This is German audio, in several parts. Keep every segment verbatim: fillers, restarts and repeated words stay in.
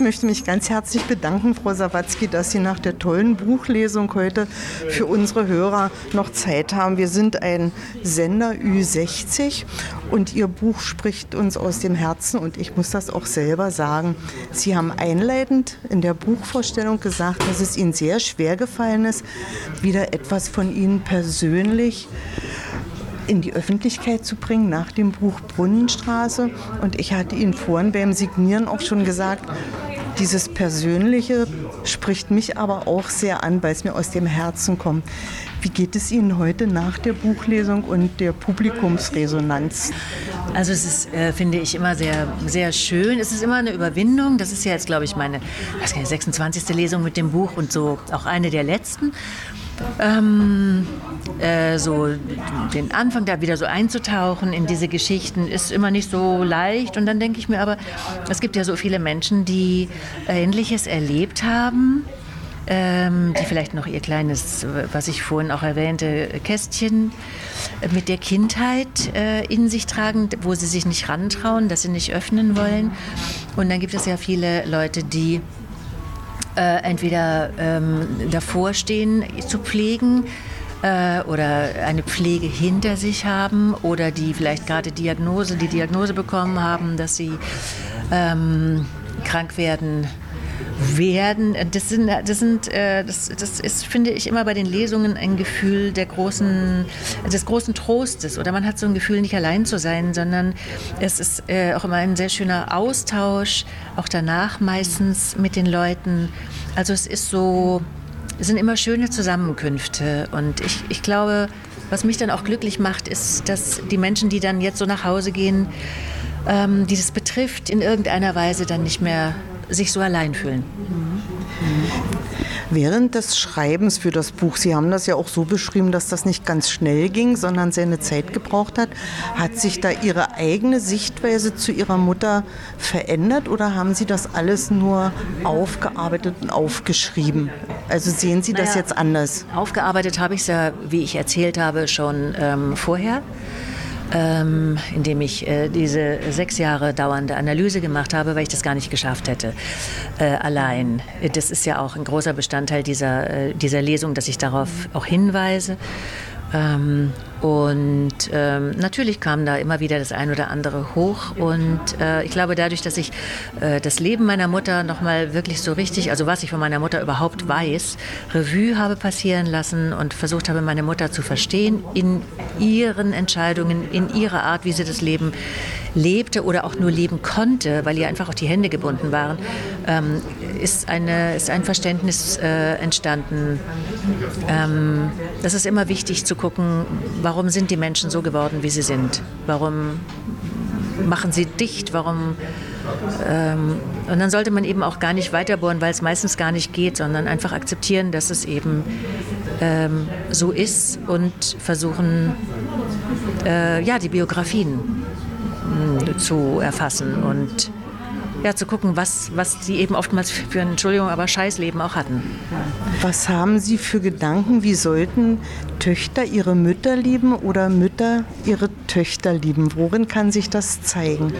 möchte mich ganz herzlich bedanken, Frau Sawatzki, dass Sie nach der tollen Buchlesung heute für unsere Hörer noch Zeit haben. Wir sind ein Sender Ü sechzig und Ihr Buch spricht uns aus dem Herzen und ich muss das auch selber sagen. Sie haben einleitend in der Buchvorstellung gesagt, dass es Ihnen sehr schwer gefallen ist, wieder etwas von Ihnen persönlich in die Öffentlichkeit zu bringen nach dem Buch Brunnenstraße. Und ich hatte Ihnen vorhin beim Signieren auch schon gesagt, dieses Persönliche spricht mich aber auch sehr an, weil es mir aus dem Herzen kommt. Wie geht es Ihnen heute nach der Buchlesung und der Publikumsresonanz? Also es ist, äh, finde ich, immer sehr, sehr schön. Es ist immer eine Überwindung. Das ist ja jetzt, glaube ich, meine was kann ich, sechsundzwanzigste Lesung mit dem Buch und so auch eine der letzten. Ähm, äh, so den Anfang da wieder so einzutauchen in diese Geschichten ist immer nicht so leicht. Und dann denke ich mir aber, es gibt ja so viele Menschen, die Ähnliches erlebt haben, ähm, die vielleicht noch ihr kleines, was ich vorhin auch erwähnte, Kästchen mit der Kindheit äh, in sich tragen, wo sie sich nicht rantrauen, das sie nicht öffnen wollen. Und dann gibt es ja viele Leute, die Äh, entweder ähm, davor stehen zu pflegen äh, oder eine Pflege hinter sich haben oder die vielleicht gerade Diagnose, die Diagnose bekommen haben, dass sie ähm, krank werden werden. Das sind, das sind, äh, das, das ist, finde ich, immer bei den Lesungen ein Gefühl der großen, des großen Trostes. Oder man hat so ein Gefühl, nicht allein zu sein, sondern es ist äh, auch immer ein sehr schöner Austausch, auch danach meistens mit den Leuten. Also es ist so, es sind immer schöne Zusammenkünfte. Und ich, ich glaube, was mich dann auch glücklich macht, ist, dass die Menschen, die dann jetzt so nach Hause gehen, ähm, die das betrifft, in irgendeiner Weise dann nicht mehr sich so allein fühlen. Während des Schreibens für das Buch, Sie haben das ja auch so beschrieben, dass das nicht ganz schnell ging, sondern seine Zeit gebraucht hat, hat sich da Ihre eigene Sichtweise zu Ihrer Mutter verändert oder haben Sie das alles nur aufgearbeitet und aufgeschrieben? Also sehen Sie das naja, jetzt anders? Aufgearbeitet habe ich es ja, wie ich erzählt habe, schon ähm, vorher. Ähm, indem ich äh, diese sechs Jahre dauernde Analyse gemacht habe, weil ich das gar nicht geschafft hätte, äh, allein. Das ist ja auch ein großer Bestandteil dieser, äh, dieser Lesung, dass ich darauf auch hinweise. Ähm, und ähm, natürlich kam da immer wieder das ein oder andere hoch und äh, ich glaube dadurch, dass ich äh, das Leben meiner Mutter nochmal wirklich so richtig, also was ich von meiner Mutter überhaupt weiß, Revue habe passieren lassen und versucht habe, meine Mutter zu verstehen in ihren Entscheidungen, in ihrer Art, wie sie das Leben lebte oder auch nur leben konnte, weil ihr einfach auch die Hände gebunden waren, ähm, ist, eine, ist ein Verständnis äh, entstanden. Ähm, das ist immer wichtig zu gucken, warum sind die Menschen so geworden, wie sie sind? Warum machen sie dicht? Warum? Ähm, und dann sollte man eben auch gar nicht weiterbohren, weil es meistens gar nicht geht, sondern einfach akzeptieren, dass es eben ähm, so ist und versuchen, äh, ja, die Biografien mh, zu erfassen und ja, zu gucken, was, was die eben oftmals für, Entschuldigung, aber Scheißleben auch hatten. Was haben Sie für Gedanken, wie sollten Töchter ihre Mütter lieben oder Mütter ihre Töchter lieben? Worin kann sich das zeigen?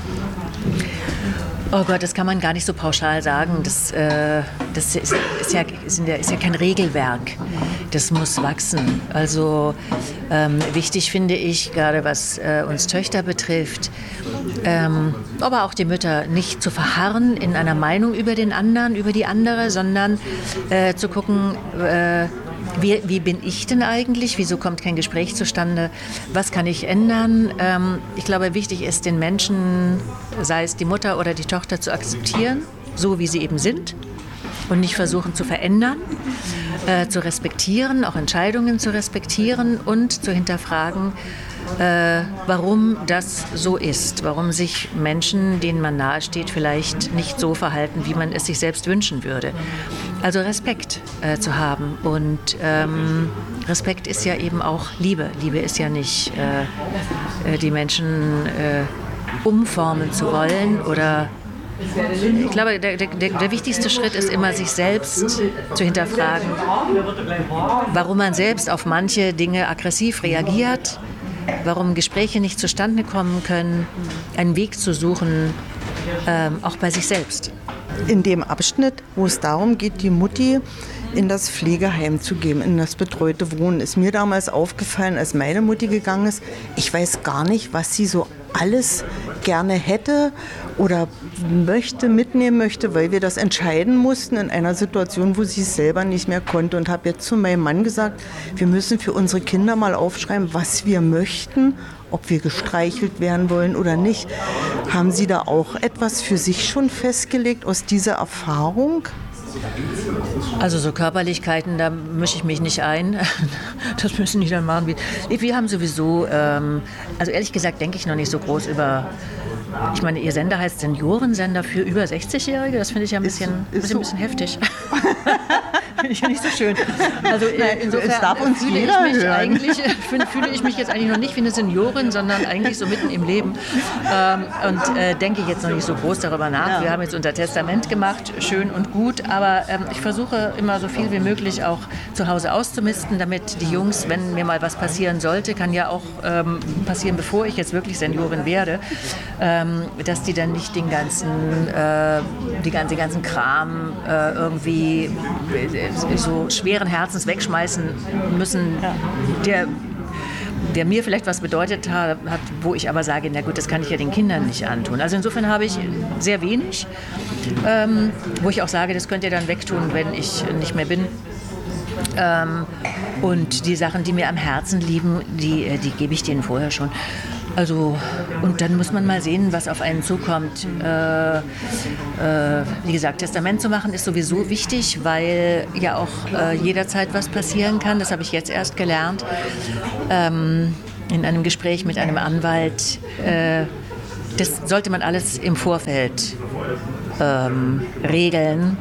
Oh Gott, das kann man gar nicht so pauschal sagen. Das, äh, das ist, ist, ja, ist, ja, ist ja kein Regelwerk. Das muss wachsen. Also ähm, wichtig finde ich, gerade was äh, uns Töchter betrifft, ähm, aber auch die Mütter, nicht zu verharren in einer Meinung über den anderen, über die andere, sondern äh, zu gucken, äh, Wie, wie bin ich denn eigentlich? Wieso kommt kein Gespräch zustande? Was kann ich ändern? Ähm, ich glaube, wichtig ist, den Menschen, sei es die Mutter oder die Tochter, zu akzeptieren, so wie sie eben sind und nicht versuchen zu verändern, äh, zu respektieren, auch Entscheidungen zu respektieren und zu hinterfragen, äh, warum das so ist, warum sich Menschen, denen man nahesteht, vielleicht nicht so verhalten, wie man es sich selbst wünschen würde. Also Respekt äh, zu haben und ähm, Respekt ist ja eben auch Liebe. Liebe ist ja nicht äh, äh, die Menschen äh, umformen zu wollen oder ich glaube, der, der, der wichtigste Schritt ist immer, sich selbst zu hinterfragen, warum man selbst auf manche Dinge aggressiv reagiert, warum Gespräche nicht zustande kommen können, einen Weg zu suchen, ähm, auch bei sich selbst. in dem Abschnitt, wo es darum geht, die Mutti in das Pflegeheim zu geben, in das betreute Wohnen, ist mir damals aufgefallen, als meine Mutti gegangen ist, ich weiß gar nicht, was sie so alles gerne hätte oder möchte, mitnehmen möchte, weil wir das entscheiden mussten in einer Situation, wo sie es selber nicht mehr konnte. Und habe jetzt zu meinem Mann gesagt, wir müssen für unsere Kinder mal aufschreiben, was wir möchten, ob wir gestreichelt werden wollen oder nicht. Haben Sie da auch etwas für sich schon festgelegt aus dieser Erfahrung? Also so Körperlichkeiten, da mische ich mich nicht ein. Das müssen die dann machen. Wir haben sowieso, ähm, also ehrlich gesagt denke ich noch nicht so groß über, ich meine, Ihr Sender heißt Seniorensender für über sechzig-Jährige. Das finde ich ja ein bisschen, ist, ist bisschen, so. bisschen heftig. Finde ich ja nicht so schön. Also insofern es darf uns fühle, jeder ich mich hören. Eigentlich, fühle ich mich jetzt eigentlich noch nicht wie eine Seniorin, sondern eigentlich so mitten im Leben. Ähm, und äh, denke jetzt noch nicht so groß darüber nach. Ja. Wir haben jetzt unser Testament gemacht, schön und gut, aber ähm, ich versuche immer so viel wie möglich auch zu Hause auszumisten, damit die Jungs, wenn mir mal was passieren sollte, kann ja auch ähm, passieren, bevor ich jetzt wirklich Seniorin werde, ähm, dass die dann nicht den ganzen, äh, die ganze, den ganzen Kram äh, irgendwie so schweren Herzens wegschmeißen müssen, der, der mir vielleicht was bedeutet hat, wo ich aber sage, na gut, das kann ich ja den Kindern nicht antun. Also insofern habe ich sehr wenig, ähm, wo ich auch sage, das könnt ihr dann wegtun, wenn ich nicht mehr bin. Ähm, und die Sachen, die mir am Herzen liegen, die, die gebe ich denen vorher schon. Also, und dann muss man mal sehen, was auf einen zukommt. Äh, äh, wie gesagt, Testament zu machen ist sowieso wichtig, weil ja auch äh, jederzeit was passieren kann. Das habe ich jetzt erst gelernt. Ähm, in einem Gespräch mit einem Anwalt. Äh, das sollte man alles im Vorfeld ähm, regeln.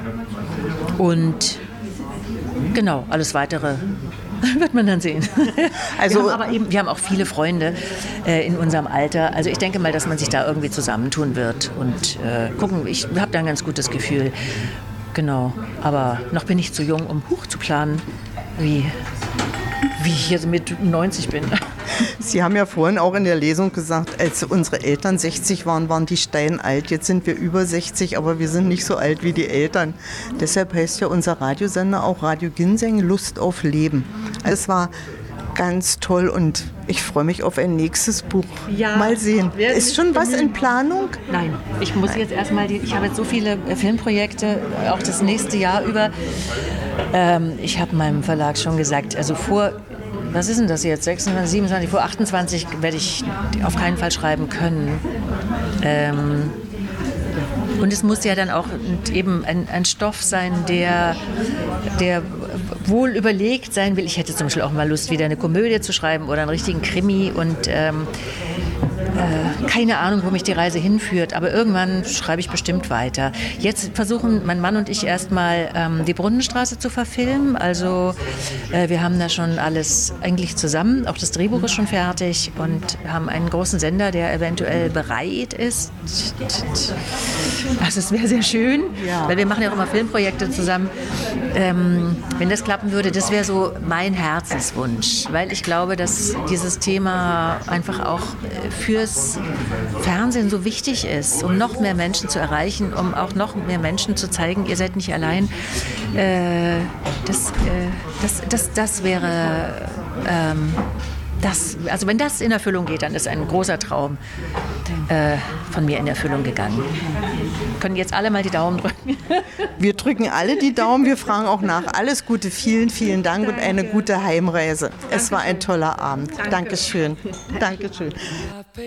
Und genau, alles Weitere wird man dann sehen. Also, wir haben aber eben, wir haben auch viele Freunde äh, in unserem Alter. Also ich denke mal, dass man sich da irgendwie zusammentun wird und äh, gucken. Ich habe da ein ganz gutes Gefühl. Genau. Aber noch bin ich zu jung, um hoch zu planen, wie, wie ich jetzt mit neunzig bin. Sie haben ja vorhin auch in der Lesung gesagt, als unsere Eltern sechzig waren, waren die steinalt. Jetzt sind wir über sechzig, aber wir sind nicht so alt wie die Eltern. Deshalb heißt ja unser Radiosender auch Radio Ginseng, Lust auf Leben. Es war ganz toll und ich freue mich auf ein nächstes Buch. Ja, mal sehen. Ist schon was in Planung? Nein, ich muss jetzt erstmal, ich habe jetzt so viele Filmprojekte, auch das nächste Jahr über. Ähm, ich habe meinem Verlag schon gesagt, also vor... Was ist denn das jetzt? sechsundzwanzig, siebenundzwanzig, vor achtundzwanzig werde ich auf keinen Fall schreiben können. Ähm, und es muss ja dann auch eben ein, ein Stoff sein, der, der wohl überlegt sein will. Ich hätte zum Beispiel auch mal Lust, wieder eine Komödie zu schreiben oder einen richtigen Krimi und ähm, äh, keine Ahnung, wo mich die Reise hinführt, aber irgendwann schreibe ich bestimmt weiter. Jetzt versuchen mein Mann und ich erstmal ähm, die Brunnenstraße zu verfilmen, also äh, wir haben da schon alles eigentlich zusammen, auch das Drehbuch ist schon fertig und haben einen großen Sender, der eventuell bereit ist. Also es wäre sehr schön, ja. Weil wir machen ja auch immer Filmprojekte zusammen. Ähm, wenn das klappen würde, das wäre so mein Herzenswunsch, weil ich glaube, dass dieses Thema einfach auch fürs Fernsehen so wichtig ist, um noch mehr Menschen zu erreichen, um auch noch mehr Menschen zu zeigen, ihr seid nicht allein. Äh, das, äh, das, das, das wäre... Ähm, Das, also wenn das in Erfüllung geht, dann ist ein großer Traum äh, von mir in Erfüllung gegangen. Können jetzt alle mal die Daumen drücken? Wir drücken alle die Daumen, wir fragen auch nach. Alles Gute, vielen, vielen Dank und eine gute Heimreise. Es war ein toller Abend. Dankeschön. Dankeschön.